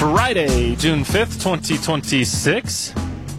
Friday, June 5th, 2026.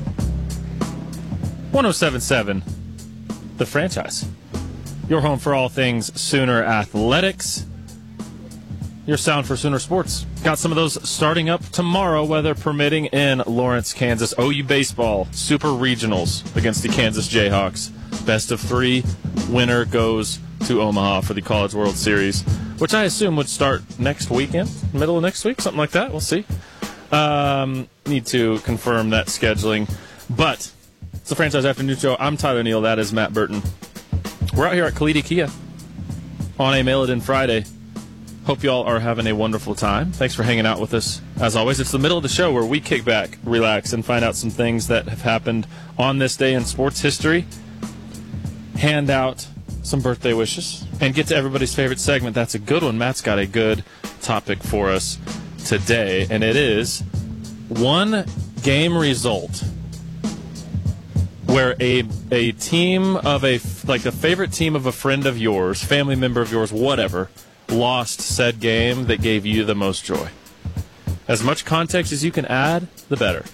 1077, The Franchise. Your home for all things Sooner Athletics. Your sound for Sooner Sports. Got some of those starting up tomorrow, weather permitting, in Lawrence, Kansas. OU Baseball, Super Regionals against the Kansas Jayhawks. Best of three. Winner goes to Omaha for the College World Series, which I assume would start next weekend, middle of next week, something like that. We'll see. Need to confirm that scheduling. But it's the Franchise Afternoon Show. I'm Tyler Neal. That is Matt Burton. We're out here at Kalidi Kia on a Mail It In Friday. Hope y'all are having a wonderful time. Thanks for hanging out with us. As always, it's the middle of the show where we kick back, relax, and find out some things that have happened on this day in sports history. Hand out some birthday wishes, and get to everybody's favorite segment. That's a good one. Matt's got a good topic for us today, and it is one game result where a team of the favorite team of a friend of yours, family member of yours, whatever, lost said game that gave you the most joy. As much context as you can add, the better.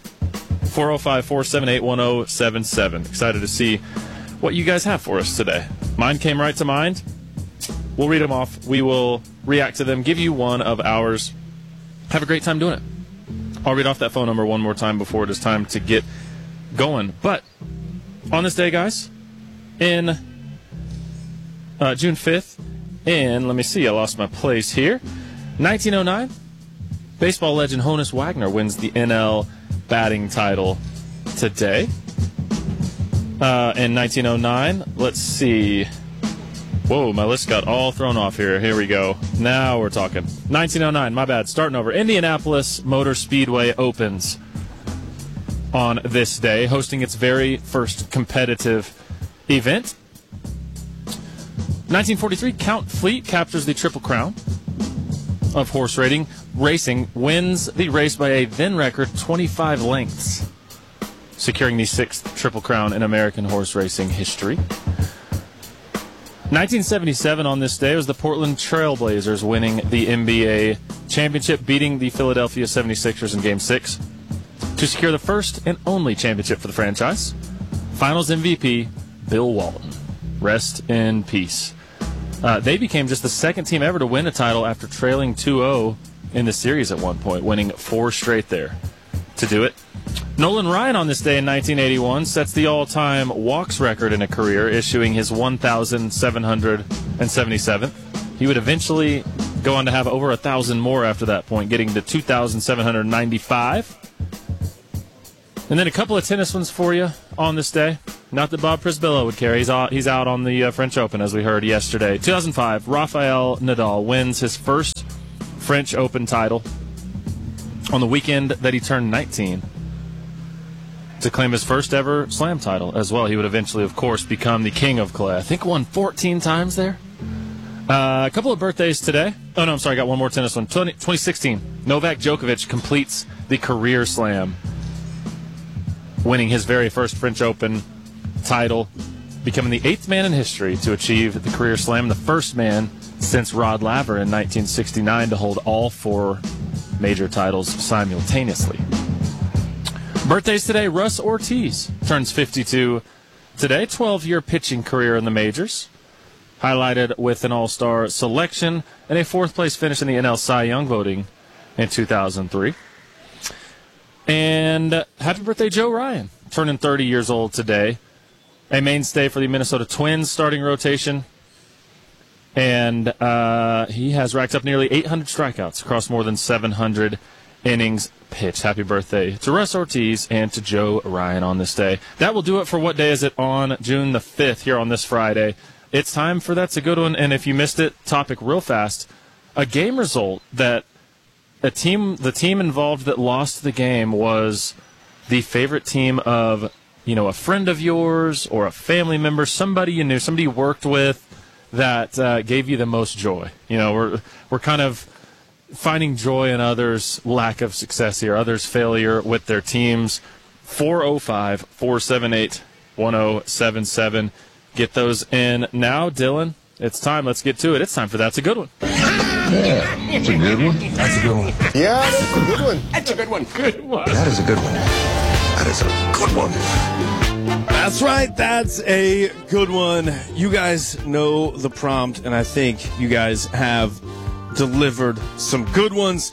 405-478-1077. Excited to see what you guys have for us today. Mine came right to mind. We'll read them off. We will react to them, give you one of ours. Have a great time doing it. I'll read off that phone number one more time before it is time to get going. But on this day, guys, in June 5th, let me see, I lost my place here. 1909, baseball legend Honus Wagner wins the NL batting title today. In 1909, let's see. Whoa, my list got all thrown off here. Here we go. Now we're talking. 1909, my bad, starting over. Indianapolis Motor Speedway opens on this day, hosting its very first competitive event. 1943, Count Fleet captures the Triple Crown of horse racing, wins the race by a then record 25 lengths, securing the sixth Triple Crown in American horse racing history. 1977 on this day was the Portland Trail Blazers winning the NBA championship, beating the Philadelphia 76ers in Game 6 to secure the first and only championship for the franchise. Finals MVP, Bill Walton. Rest in peace. They became just the second team ever to win a title after trailing 2-0 in the series at one point, winning 4 straight there to do it. Nolan Ryan on this day in 1981 sets the all-time walks record in a career, issuing his 1,777th. He would eventually go on to have over 1,000 more after that point, getting to 2,795. And then a couple of tennis ones for you on this day. Not that Bob Prisbilla would care. He's out on the French Open, as we heard yesterday. 2005, Rafael Nadal wins his first French Open title on the weekend that he turned 19 to claim his first ever Slam title as well. He would eventually, of course, become the king of clay. I think won 14 times there. A couple of birthdays today. Oh, no, I'm sorry. I got one more tennis one. 2016, Novak Djokovic completes the career Slam, winning his very first French Open title, becoming the 8th man in history to achieve the career Slam, the first man since Rod Laver in 1969 to hold all 4 major titles simultaneously. Birthdays today, Russ Ortiz turns 52 today, 12-year pitching career in the majors, highlighted with an all-star selection and a 4th-place finish in the NL Cy Young voting in 2003. And happy birthday, Joe Ryan, turning 30 years old today. A mainstay for the Minnesota Twins starting rotation. And he has racked up nearly 800 strikeouts across more than 700 innings pitched. Happy birthday to Russ Ortiz and to Joe Ryan on this day. That will do it for What Day Is It on June the 5th here on this Friday. It's time for That's a Good One. And if you missed it, topic real fast. A game result that the team involved that lost the game was the favorite team of, a friend of yours or a family member, somebody you knew, somebody you worked with that gave you the most joy. We're kind of finding joy in others' lack of success here, others' failure with their teams. 405-478-1077. Get those in now, Dylan. It's time. Let's get to it. It's time for That's a Good One. Yeah, that's a good one. That's a good one. Yeah, that's a good one. That's a good one. Good one. That is a good one. That is a good one. That's right. That's a good one. You guys know the prompt, and I think you guys have delivered some good ones.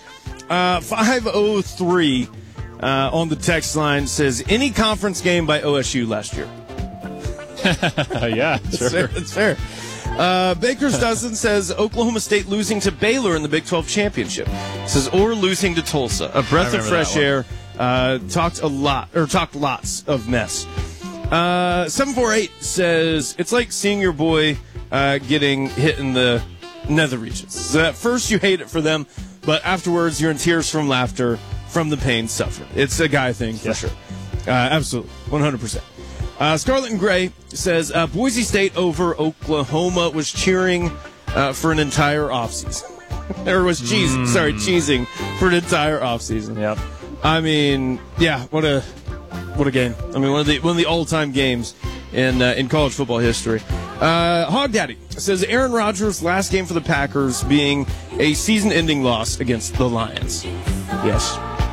503 on the text line says, any conference game by OSU last year? Yeah, sure. That's fair. Baker's Dozen says Oklahoma State losing to Baylor in the Big 12 championship. It says, or losing to Tulsa. A breath of fresh air. Talked lots of mess. 748 says it's like seeing your boy getting hit in the nether regions. So at first you hate it for them, but afterwards you're in tears from laughter from the pain suffered. It's a guy thing for sure. Absolutely, 100%. Scarlet and Gray says Boise State over Oklahoma was cheering for an entire offseason. Or was cheesing for an entire offseason. Yep. I mean, yeah, what a game. I mean, one of the all-time games in college football history. Hog Daddy says Aaron Rodgers' last game for the Packers being a season-ending loss against the Lions. Yes.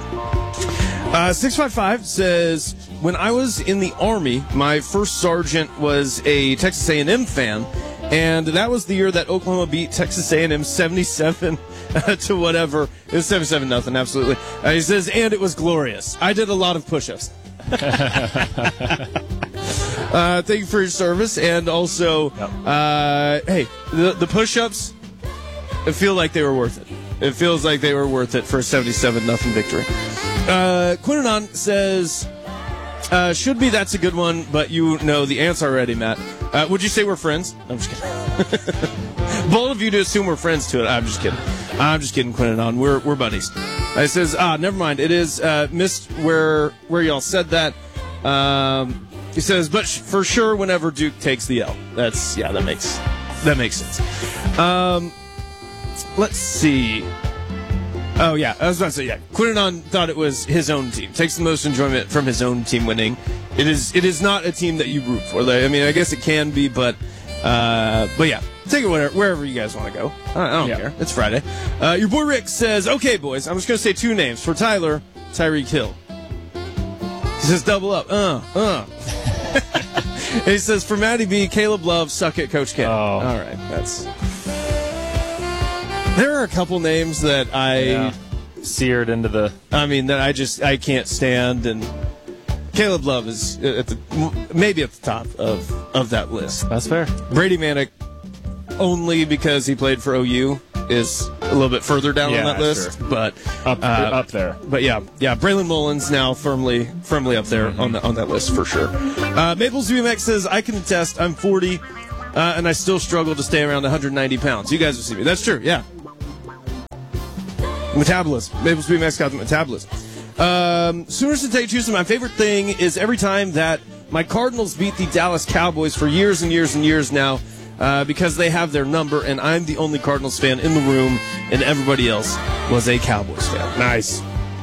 655 says, when I was in the Army, my first sergeant was a Texas A&M fan, and that was the year that Oklahoma beat Texas A&M 77 to whatever. It was 77-0, absolutely. He says, and it was glorious. I did a lot of push-ups. Thank you for your service, and also, hey, the push-ups, I feel like they were worth it. It feels like they were worth it for a 77-0 victory. Quinanon says, should be that's a good one, but you know the answer already, Matt. Would you say we're friends? I'm just kidding. Bold of you to assume we're friends to it. I'm just kidding. Quinanon. We're buddies. It says, never mind. It is missed where y'all said that. He says, but for sure, whenever Duke takes the L. That makes sense. Let's see. Oh, yeah. I was about to say, yeah. Quinanon thought it was his own team. Takes the most enjoyment from his own team winning. It is not a team that you root for. I mean, I guess it can be, but yeah. Take it wherever you guys want to go. I don't care. It's Friday. Your boy Rick says, okay, boys, I'm just going to say two names. For Tyler, Tyreek Hill. He says, double up. And he says, for Matty B, Caleb Love, suck it, Coach Ken. Oh. All right. There are a couple names that I seared into the. I mean, that I can't stand, and Caleb Love is maybe at the top of that list. That's fair. Brady Manick, only because he played for OU, is a little bit further down on that list, sure. but up there. But yeah, Braylon Mullins now firmly up there on that list for sure. Maples BMX says, I can attest, I'm 40, and I still struggle to stay around 190 pounds. You guys will see me. That's true. Yeah. Metabolism. Maples BMX got the metabolism. Sooners to take Tuesday. My favorite thing is every time that my Cardinals beat the Dallas Cowboys for years and years and years now, because they have their number, and I'm the only Cardinals fan in the room, and everybody else was a Cowboys fan. Nice.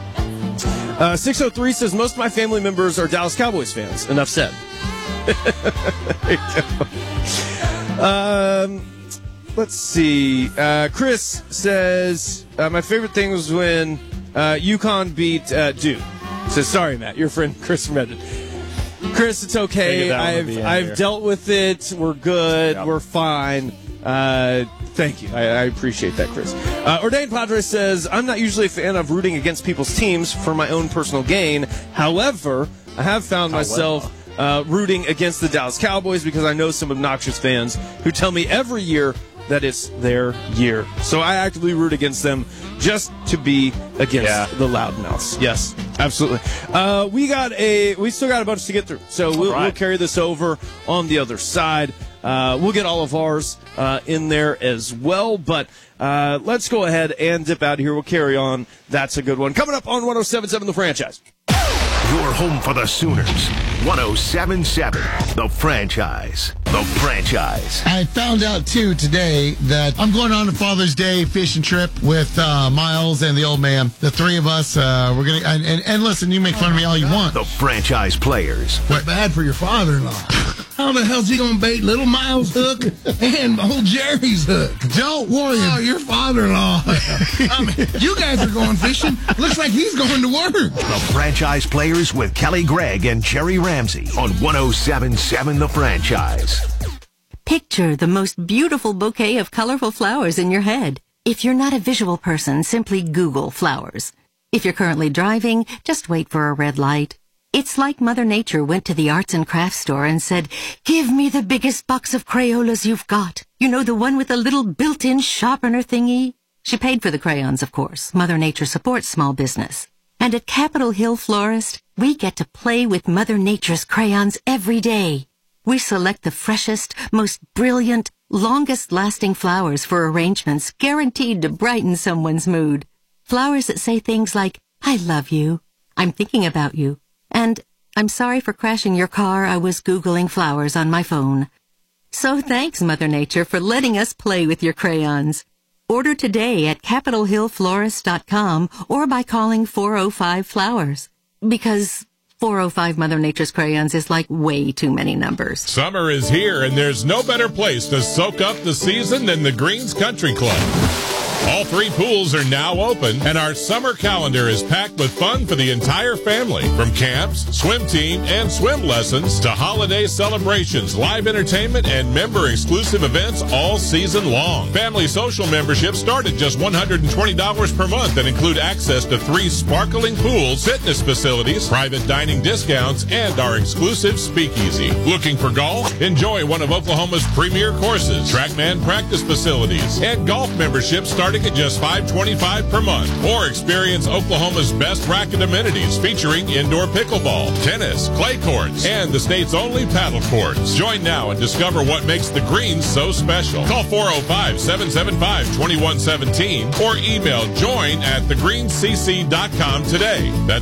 603 says, most of my family members are Dallas Cowboys fans. Enough said. There you go. Let's see. Chris says, my favorite thing was when UConn beat Duke. Says, sorry, Matt, your friend Chris from Reddit. Chris, it's okay. I've dealt with it. We're good. Yep. We're fine. Thank you. I appreciate that, Chris. Ordained Padre says, I'm not usually a fan of rooting against people's teams for my own personal gain. However, I have found myself rooting against the Dallas Cowboys because I know some obnoxious fans who tell me every year that it's their year. So I actively root against them just to be against the loudmouths. Yes, absolutely. We still got a bunch to get through. So we'll carry this over on the other side. We'll get all of ours in there as well. But let's go ahead and dip out of here. We'll carry on. That's a good one. Coming up on 107.7 The Franchise. Your home for the Sooners. 107.7 The Franchise. The Franchise. I found out, too, today that I'm going on a Father's Day fishing trip with Miles and the old man. The three of us, we're going to... And listen, you make fun of me all you want. The Franchise Players. What bad for your father-in-law. How the hell's he going to bait Little Miles' hook and old Jerry's hook? Don't worry. Oh, your father-in-law. I mean, you guys are going fishing. Looks like he's going to work. The Franchise Players with Kelly Gregg and Jerry Ramsey on 107.7 The Franchise. Picture the most beautiful bouquet of colorful flowers in your head. If you're not a visual person, simply Google flowers. If you're currently driving, just wait for a red light. It's like Mother Nature went to the arts and crafts store and said, "Give me the biggest box of Crayolas you've got. You know, the one with the little built-in sharpener thingy?" She paid for the crayons, of course. Mother Nature supports small business. And at Capitol Hill Florist, we get to play with Mother Nature's crayons every day. We select the freshest, most brilliant, longest-lasting flowers for arrangements guaranteed to brighten someone's mood. Flowers that say things like, "I love you," "I'm thinking about you," and "I'm sorry for crashing your car, I was Googling flowers on my phone." So thanks, Mother Nature, for letting us play with your crayons. Order today at CapitolHillFlorist.com or by calling 405-FLOWERS. Because 405 Mother Nature's crayons is like way too many numbers. Summer is here, and there's no better place to soak up the season than the Greens Country Club. All 3 pools are now open, and our summer calendar is packed with fun for the entire family. From camps, swim team, and swim lessons to holiday celebrations, live entertainment, and member-exclusive events all season long. Family social memberships start at just $120 per month and include access to 3 sparkling pools, fitness facilities, private dining discounts, and our exclusive speakeasy. Looking for golf? Enjoy one of Oklahoma's premier courses, TrackMan practice facilities, and golf memberships starting at just $525 per month. Or experience Oklahoma's best racket amenities featuring indoor pickleball, tennis, clay courts, and the state's only paddle courts. Join now and discover what makes the Greens so special. Call 405-775-2117 or email join@thegreenscc.com today. That's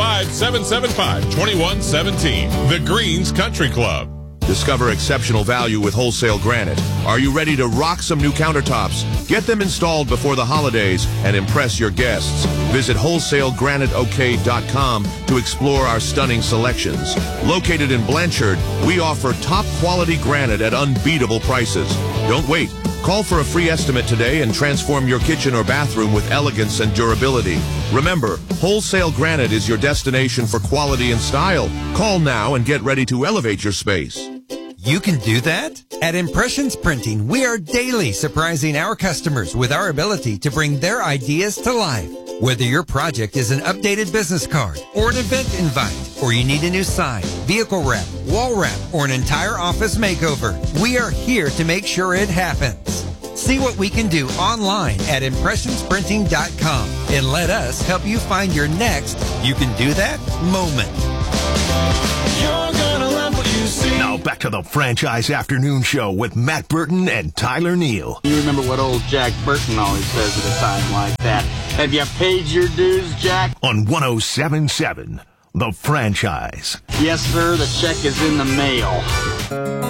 405-775-2117. The Greens Country Club. Discover exceptional value with Wholesale Granite. Are you ready to rock some new countertops? Get them installed before the holidays and impress your guests. Visit WholesaleGraniteOK.com to explore our stunning selections. Located in Blanchard, we offer top quality granite at unbeatable prices. Don't wait. Call for a free estimate today and transform your kitchen or bathroom with elegance and durability. Remember, Wholesale Granite is your destination for quality and style. Call now and get ready to elevate your space. You can do that? At Impressions Printing, we are daily surprising our customers with our ability to bring their ideas to life. Whether your project is an updated business card or an event invite, or you need a new sign, vehicle wrap, wall wrap, or an entire office makeover, we are here to make sure it happens. See what we can do online at ImpressionsPrinting.com and let us help you find your next "you can do that" moment. You're gonna love what you see. Now back to the Franchise Afternoon Show with Matt Burton and Tyler Neal. You remember what old Jack Burton always says at a time like that. Have you paid your dues, Jack? On 107.7, The Franchise. Yes, sir, the check is in the mail.